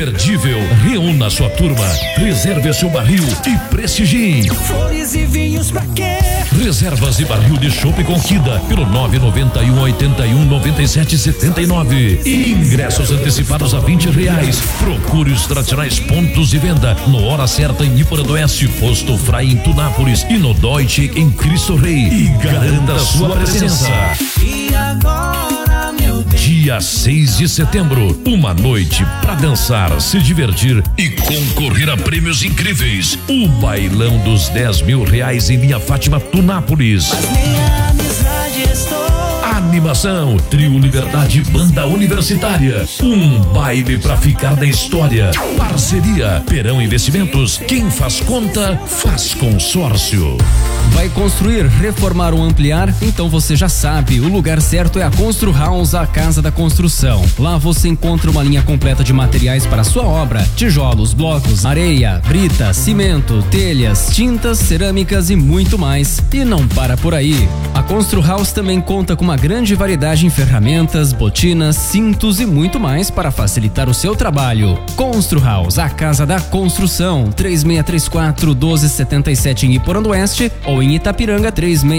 Imperdível. Reúna sua turma. Reserve seu barril e prestigie. Flores e vinhos pra quê? Reservas e barril de chopp Conquista pelo 991819779. E ingressos antecipados a R$20. Procure os tradicionais pontos de venda no Hora Certa em Iporã do Oeste, Posto Frai em Tunápolis e no Deutsche em Cristo Rei. E garanta sua presença. E agora, meu Deus. Dia 6 de setembro, uma noite pra dançar, se divertir e concorrer a prêmios incríveis. O bailão dos R$10.000 em linha Fátima Tunápolis. Mas minha amizade estou. Animação, Trio Liberdade, Banda Universitária. Um baile pra ficar na história. Parceria, Perão Investimentos. Quem faz conta, faz consórcio. Vai construir, reformar ou ampliar? Então você já sabe, o lugar certo é a Constru House, a casa da construção. Lá você encontra uma linha completa de materiais para a sua obra: tijolos, blocos, areia, brita, cimento, telhas, tintas, cerâmicas e muito mais. E não para por aí. A Constru House também conta com uma grande variedade em ferramentas, botinas, cintos e muito mais para facilitar o seu trabalho. Constru House, a casa da construção. 3634-1277 em Iporã do Oeste ou em Itapiranga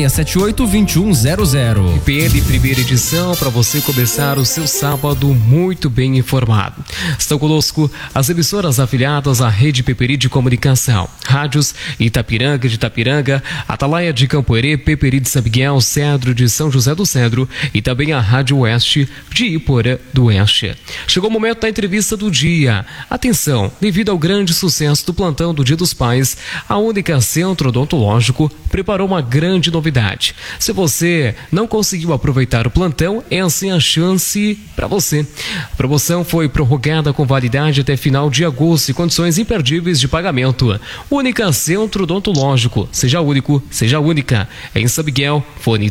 3678-2100. PL primeira edição para você começar o seu sábado muito bem informado. Estão conosco as emissoras afiliadas à Rede Peperi de Comunicação, rádios Itapiranga de Itapiranga, Atalaia de Campoerê, Peperi de São Miguel, Cedro de São José do Cedro e também a Rádio Oeste de Iporã do Oeste. Chegou o momento da entrevista do dia. Atenção, devido ao grande sucesso do plantão do Dia dos Pais, a Única Centro Odontológico preparou uma grande novidade. Se você não conseguiu aproveitar o plantão, essa é a chance para você. A promoção foi prorrogada com validade até final de agosto e condições imperdíveis de pagamento. Única Centro Odontológico. Seja único, seja única. Em São Miguel, fone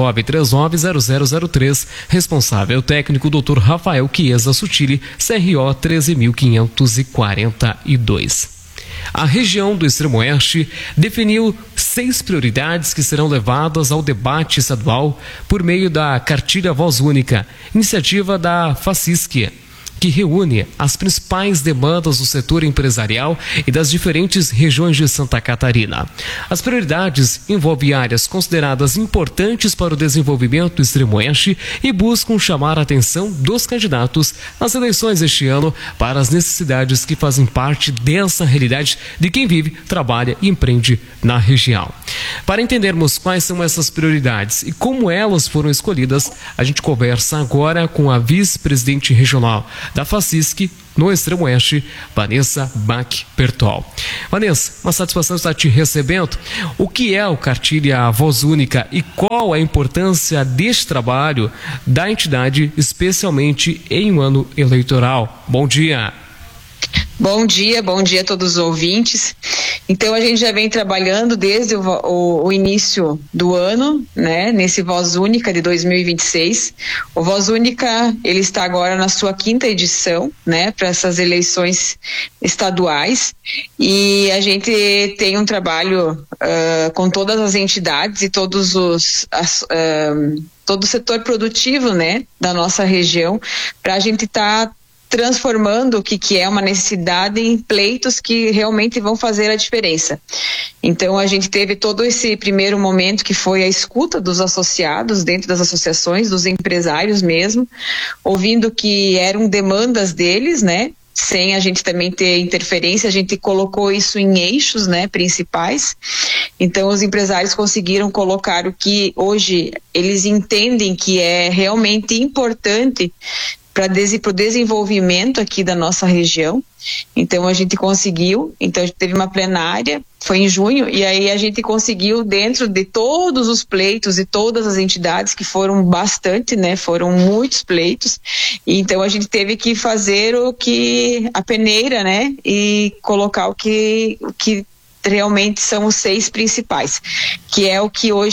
3939-0003. Responsável técnico Dr. Rafael Chiesa Sutili, CRO 13.542. A região do Extremo Oeste definiu 6 prioridades que serão levadas ao debate estadual por meio da Cartilha Voz Única, iniciativa da FACISC, que reúne as principais demandas do setor empresarial e das diferentes regiões de Santa Catarina. As prioridades envolvem áreas consideradas importantes para o desenvolvimento do Extremo Oeste e buscam chamar a atenção dos candidatos às eleições este ano para as necessidades que fazem parte dessa realidade de quem vive, trabalha e empreende na região. Para entendermos quais são essas prioridades e como elas foram escolhidas, a gente conversa agora com a vice-presidente regional da FACISC no Extremo Oeste, Vanessa Bach-Pertol. Vanessa, uma satisfação estar te recebendo. O que é o Cartilha Voz Única e qual a importância deste trabalho da entidade, especialmente em um ano eleitoral? Bom dia. Bom dia a todos os ouvintes. Então a gente já vem trabalhando desde o início do ano, né, nesse Voz Única de 2026. O Voz Única, ele está agora na sua 5ª edição, né, para essas eleições estaduais, e a gente tem um trabalho com todas as entidades e todo o setor produtivo, né, da nossa região, para a gente estar transformando o que é uma necessidade em pleitos que realmente vão fazer a diferença. Então a gente teve todo esse primeiro momento que foi a escuta dos associados dentro das associações, dos empresários mesmo, ouvindo que eram demandas deles, né? Sem a gente também ter interferência, a gente colocou isso em eixos, né, principais. Então os empresários conseguiram colocar o que hoje eles entendem que é realmente importante para o desenvolvimento aqui da nossa região. Então a gente conseguiu, então a gente teve uma plenária, foi em junho, e aí a gente conseguiu, dentro de todos os pleitos e todas as entidades, que foram bastante, né, foram muitos pleitos, e então a gente teve que fazer a peneira, né, e colocar o que realmente são os 6 principais, que é o que hoje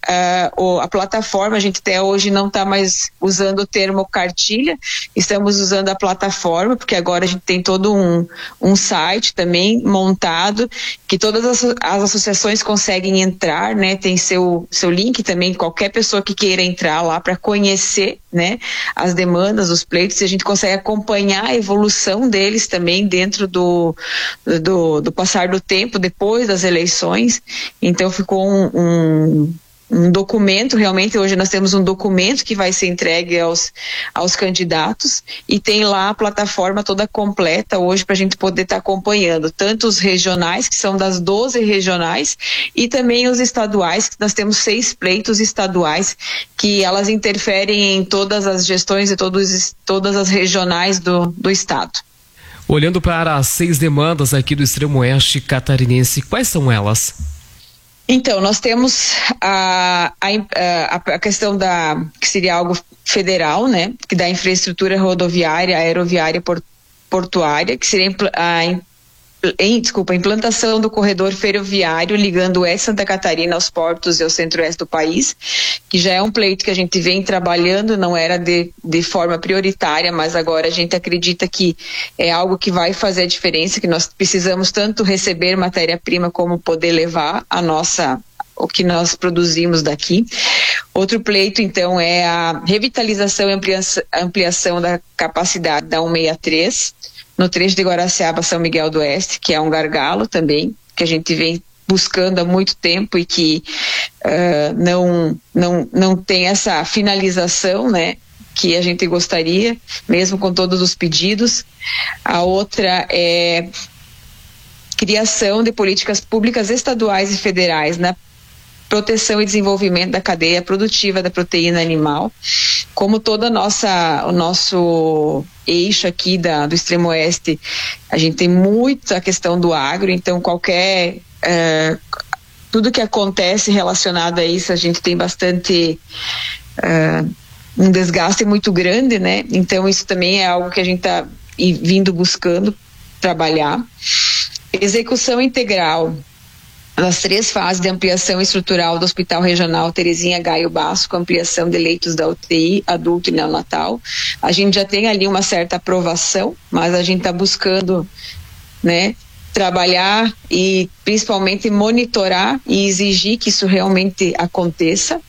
a plataforma, a gente até hoje não está mais usando o termo cartilha, estamos usando a plataforma, porque agora a gente tem todo um site também montado, que todas as associações conseguem entrar, né? Tem seu link também, qualquer pessoa que queira entrar lá para conhecer, né, as demandas, os pleitos, e a gente consegue acompanhar a evolução deles também dentro do passar do tempo, depois das eleições. Então ficou um documento, realmente hoje nós temos um documento que vai ser entregue aos candidatos, e tem lá a plataforma toda completa hoje para a gente poder estar acompanhando, tanto os regionais, que são das 12 regionais, e também os estaduais, que nós temos 6 pleitos estaduais, que elas interferem em todas as gestões e todas as regionais do estado. Olhando para as 6 demandas aqui do extremo oeste catarinense, quais são elas? Então, nós temos a questão que seria algo federal, né, que da infraestrutura rodoviária, aeroviária, portuária, que seria a implantação do corredor ferroviário ligando o oeste Santa Catarina aos portos e ao centro-oeste do país, que já é um pleito que a gente vem trabalhando, não era de forma prioritária, mas agora a gente acredita que é algo que vai fazer a diferença, que nós precisamos tanto receber matéria-prima como poder levar o que nós produzimos daqui. Outro pleito, então, é a revitalização e ampliação da capacidade da 163, no trecho de Guaraciaba a São Miguel do Oeste, que é um gargalo também, que a gente vem buscando há muito tempo e que não tem essa finalização, né, que a gente gostaria, mesmo com todos os pedidos. A outra é criação de políticas públicas estaduais e federais na proteção e desenvolvimento da cadeia produtiva da proteína animal. Como toda o nosso eixo aqui do extremo oeste, a gente tem muito a questão do agro, então tudo que acontece relacionado a isso, a gente tem bastante um desgaste muito grande, né? Então isso também é algo que a gente está vindo buscando trabalhar. Execução integral nas 3 fases de ampliação estrutural do Hospital Regional Terezinha Gaio Basso, com ampliação de leitos da UTI, adulto e neonatal. A gente já tem ali uma certa aprovação, mas a gente está buscando, né, trabalhar e principalmente monitorar e exigir que isso realmente aconteça.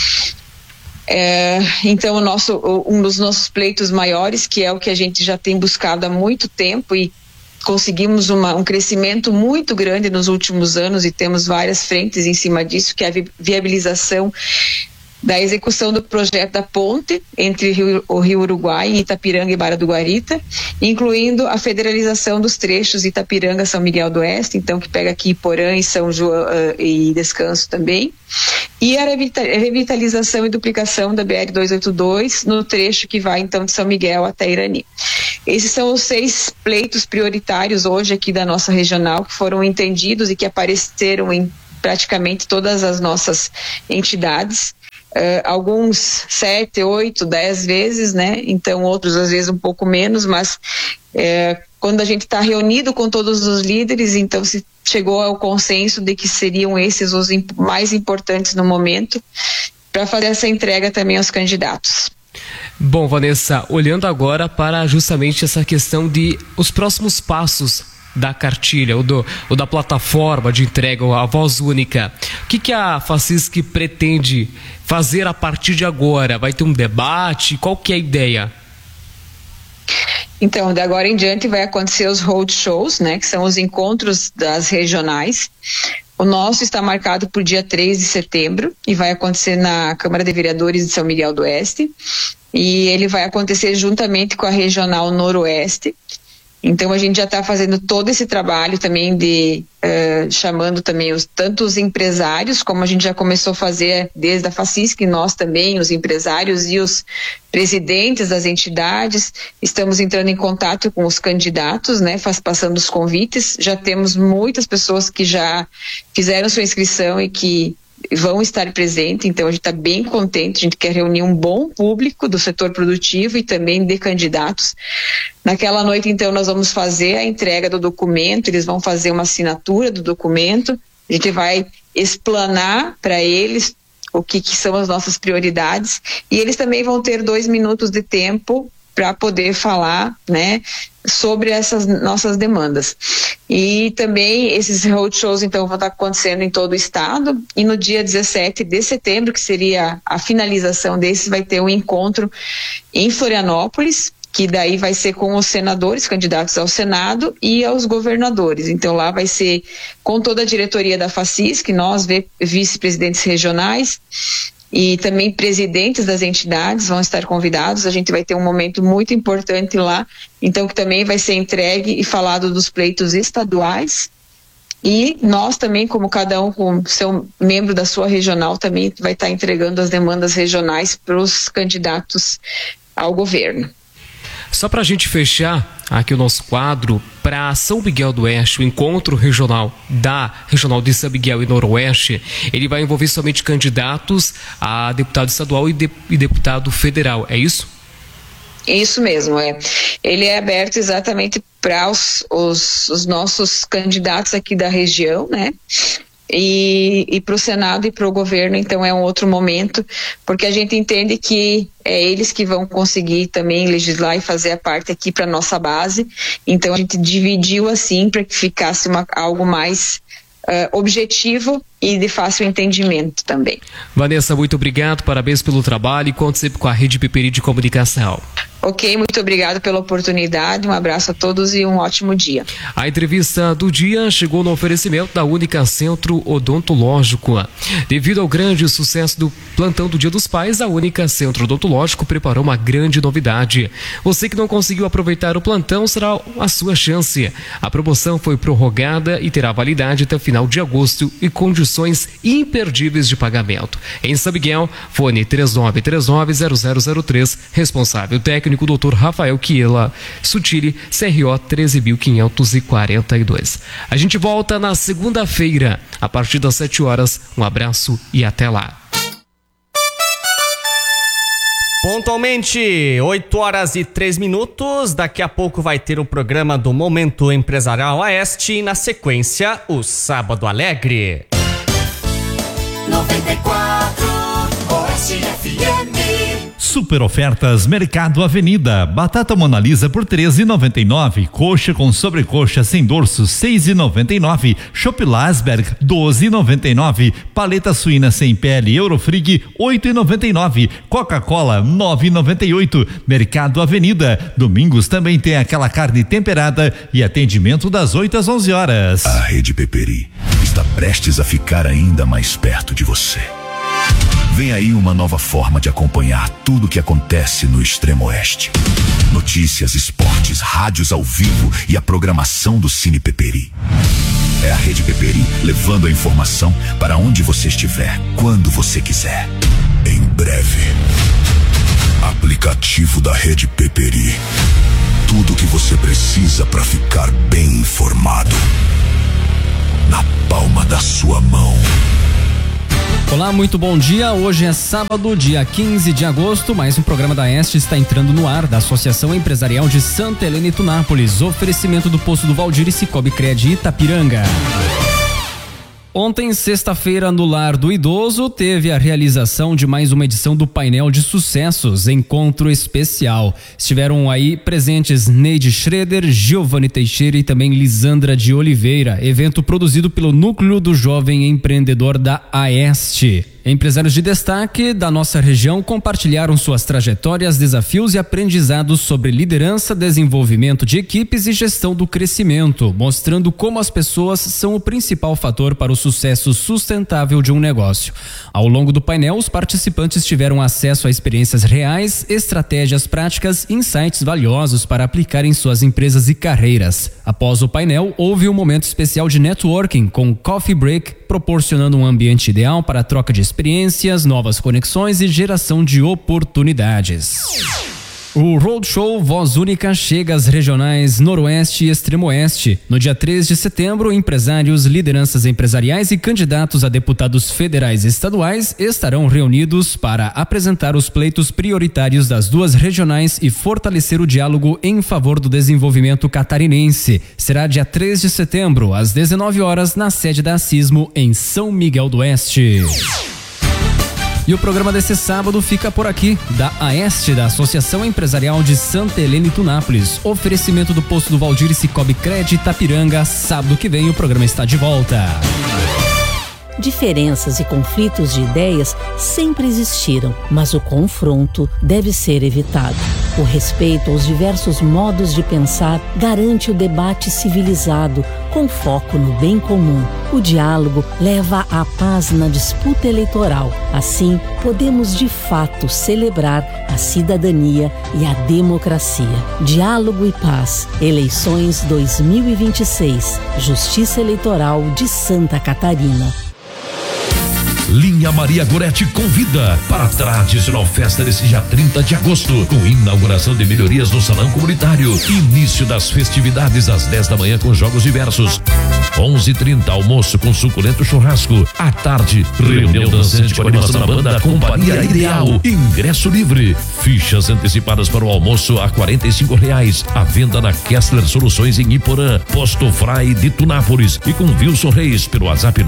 Então um dos nossos pleitos maiores, que é o que a gente já tem buscado há muito tempo e conseguimos um crescimento muito grande nos últimos anos, e temos várias frentes em cima disso, que é a viabilização da execução do projeto da ponte entre o Rio Uruguai, Itapiranga e Barra do Guarita, incluindo a federalização dos trechos Itapiranga-São Miguel do Oeste, então que pega aqui Porã e São João e Descanso também, e a revitalização e duplicação da BR-282 no trecho que vai então de São Miguel até Irani. Esses são os 6 pleitos prioritários hoje aqui da nossa regional, que foram entendidos e que apareceram em praticamente todas as nossas entidades. Alguns 7, 8, 10 vezes, né? Então outros às vezes um pouco menos, mas quando a gente está reunido com todos os líderes, então se chegou ao consenso de que seriam esses os mais importantes no momento para fazer essa entrega também aos candidatos. Bom, Vanessa, olhando agora para justamente essa questão de os próximos passos da cartilha, ou da plataforma de entrega, a voz única, o que a FACISC pretende fazer a partir de agora? Vai ter um debate? Qual que é a ideia? Então, de agora em diante vai acontecer os roadshows, né, que são os encontros das regionais. O nosso está marcado para o dia 3 de setembro e vai acontecer na Câmara de Vereadores de São Miguel do Oeste, e ele vai acontecer juntamente com a Regional Noroeste. Então a gente já está fazendo todo esse trabalho também de chamando também tanto os empresários, como a gente já começou a fazer desde a FACISC, nós também, os empresários e os presidentes das entidades, estamos entrando em contato com os candidatos, né, passando os convites. Já temos muitas pessoas que já fizeram sua inscrição e que vão estar presentes, então a gente está bem contente, a gente quer reunir um bom público do setor produtivo e também de candidatos. Naquela noite, então, nós vamos fazer a entrega do documento, eles vão fazer uma assinatura do documento, a gente vai explanar para eles o que são as nossas prioridades, e eles também vão ter 2 minutos de tempo para poder falar, né, sobre essas nossas demandas. E também esses roadshows, então, vão estar acontecendo em todo o estado, e no dia 17 de setembro, que seria a finalização desses, vai ter um encontro em Florianópolis, que daí vai ser com os senadores, candidatos ao Senado e aos governadores. Então lá vai ser com toda a diretoria da FACISC, nós vice-presidentes regionais e também presidentes das entidades vão estar convidados. A gente vai ter um momento muito importante lá, então que também vai ser entregue e falado dos pleitos estaduais. E nós também, como cada um com seu membro da sua regional, também vai estar entregando as demandas regionais para os candidatos ao governo. Só para a gente fechar aqui o nosso quadro, para São Miguel do Oeste, o encontro regional de São Miguel e Noroeste, ele vai envolver somente candidatos a deputado estadual e deputado federal, é isso? Isso mesmo, ele é aberto exatamente para os nossos candidatos aqui da região, né? E para o Senado e para o governo, então é um outro momento, porque a gente entende que é eles que vão conseguir também legislar e fazer a parte aqui para nossa base. Então a gente dividiu assim para que ficasse algo mais objetivo e de fácil entendimento também. Vanessa, muito obrigado, parabéns pelo trabalho e conte sempre com a Rede Peperi de Comunicação. Ok, muito obrigado pela oportunidade, um abraço a todos e um ótimo dia. A entrevista do dia chegou no oferecimento da Única Centro Odontológico. Devido ao grande sucesso do plantão do Dia dos Pais, a Única Centro Odontológico preparou uma grande novidade. Você que não conseguiu aproveitar o plantão, será a sua chance. A promoção foi prorrogada e terá validade até o final de agosto e condições imperdíveis de pagamento. Em São Miguel, fone 3939-0003, responsável técnico Dr. Rafael Chiela, Sutile, CRO 13.542. A gente volta na segunda-feira, a partir das 7 horas. Um abraço e até lá. Pontualmente, 8 horas e 3 minutos. Daqui a pouco vai ter o programa do Momento Empresarial Oeste e, na sequência, o Sábado Alegre. 94 Oeste FM. Super ofertas Mercado Avenida. Batata Mona Lisa por R$13,99. Coxa com sobrecoxa sem dorso R$6,99. Chopp Lasberg R$12,99. Paleta suína sem pele Eurofrig R$8,99. Coca-Cola R$9,98. Mercado Avenida. Domingos também tem aquela carne temperada e atendimento das 8 às 11 horas. A Rede Peperi está prestes a ficar ainda mais perto de você. Vem aí uma nova forma de acompanhar tudo o que acontece no Extremo Oeste. Notícias, esportes, rádios ao vivo e a programação do Cine Peperi. É a Rede Peperi levando a informação para onde você estiver, quando você quiser. Em breve, aplicativo da Rede Peperi. Tudo o que você precisa para ficar bem informado. Na palma da sua mão. Olá, muito bom dia. Hoje é sábado, dia 15 de agosto. Mais um programa da Este está entrando no ar, da Associação Empresarial de Santa Helena e Tunápolis. Oferecimento do Poço do Valdir e Cicobi Cred Itapiranga. Ontem, sexta-feira, no Lar do Idoso, teve a realização de mais uma edição do Painel de Sucessos, Encontro Especial. Estiveram aí presentes Neide Schroeder, Giovanni Teixeira e também Lisandra de Oliveira. Evento produzido pelo Núcleo do Jovem Empreendedor da AEST. Empresários de destaque da nossa região compartilharam suas trajetórias, desafios e aprendizados sobre liderança, desenvolvimento de equipes e gestão do crescimento, mostrando como as pessoas são o principal fator para o sucesso sustentável de um negócio. Ao longo do painel, os participantes tiveram acesso a experiências reais, estratégias práticas e insights valiosos para aplicar em suas empresas e carreiras. Após o painel, houve um momento especial de networking com Coffee Break, proporcionando um ambiente ideal para a troca de experiências, novas conexões e geração de oportunidades. O Roadshow Voz Única chega às regionais Noroeste e Extremo Oeste. No dia 3 de setembro, empresários, lideranças empresariais e candidatos a deputados federais e estaduais estarão reunidos para apresentar os pleitos prioritários das duas regionais e fortalecer o diálogo em favor do desenvolvimento catarinense. Será dia 3 de setembro, às 19 horas, na sede da Asismo, em São Miguel do Oeste. E o programa desse sábado fica por aqui, da AEST, da Associação Empresarial de Santa Helena e Tunápolis. Oferecimento do posto do Valdir e Cicobi Cred Itapiranga. Sábado que vem o programa está de volta. Diferenças e conflitos de ideias sempre existiram, mas o confronto deve ser evitado. O respeito aos diversos modos de pensar garante o debate civilizado, com foco no bem comum. O diálogo leva à paz na disputa eleitoral. Assim, podemos de fato celebrar a cidadania e a democracia. Diálogo e paz. Eleições 2026. Justiça Eleitoral de Santa Catarina. Linha Maria Goretti convida para a tradicional festa desse dia 30 de agosto, com inauguração de melhorias no salão comunitário. Início das festividades às 10 da manhã com jogos diversos. 11h30, almoço com suculento churrasco. À tarde, reunião dançante com animação da banda Companhia Ideal. Ingresso livre. Fichas antecipadas para o almoço a R$45. A venda na Kessler Soluções em Iporã, Posto Frai de Tunápolis e com Wilson Reis pelo WhatsApp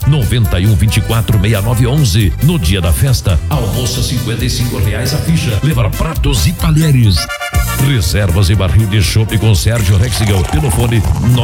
991246911. No dia da festa, almoço a R$55 a ficha. Levar pratos e talheres. Reservas e barril de chopp com Sérgio Rexigal pelo fone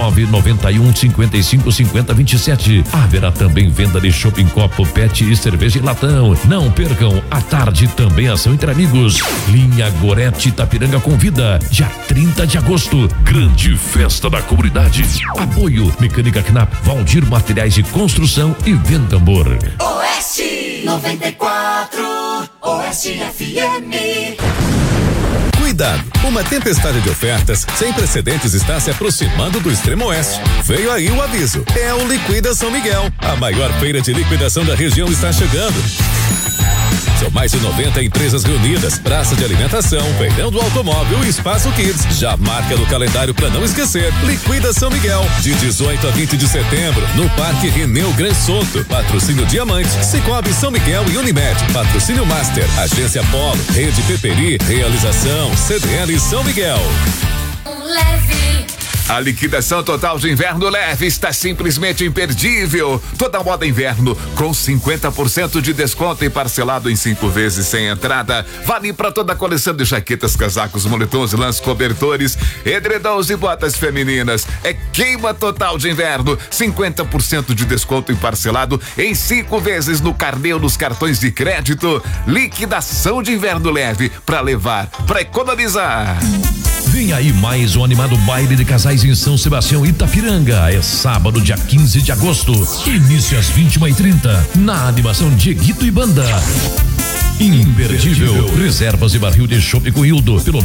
991-55-50-27. Haverá também venda de chopp em copo, pet e cerveja em latão. Não percam, à tarde também ação entre amigos. Linha Goretti Itapiranga convida, dia 30 de agosto, grande festa da comunidade. Apoio Mecânica Knapp, Valdir Materiais de Construção e Ventambor. Oeste 94, Oeste FM. Cuidado! Uma tempestade de ofertas sem precedentes está se aproximando do Extremo Oeste. Veio aí o aviso. É o Liquida São Miguel. A maior feira de liquidação da região está chegando. São mais de 90 empresas reunidas, praça de alimentação, feirão do automóvel e espaço Kids. Já marca no calendário para não esquecer. Liquida São Miguel, de 18 a 20 de setembro, no Parque Reneu Gran Soto. Patrocínio Diamante, Cicobi São Miguel e Unimed. Patrocínio Master, Agência Polo, Rede Peperi, Realização CDL São Miguel. Leve. A liquidação total de inverno leve está simplesmente imperdível. Toda moda inverno com 50% de desconto e parcelado em 5 vezes sem entrada. Vale para toda a coleção de jaquetas, casacos, moletons, lãs, cobertores, edredons e botas femininas. É queima total de inverno. 50% de desconto e parcelado em 5 vezes no carnê ou nos cartões de crédito. Liquidação de inverno leve para levar, para economizar. Vem aí mais um animado baile de casais em São Sebastião, Itapiranga. É sábado, dia 15 de agosto. Início às 21h30. Na animação Dieguito e Banda. Imperdível. Reservas e barril de chopp com Hildo pelo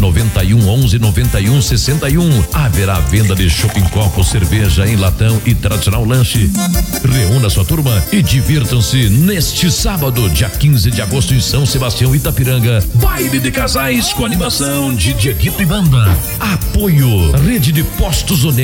991-11-91-61. Haverá venda de chopp em copo, cerveja em latão e tradicional lanche. Reúna sua turma e divirtam-se neste sábado, dia 15 de agosto em São Sebastião, Itapiranga. Baile de casais com animação de Dieguito e Banda. Apoio Rede de Postos Oneiro.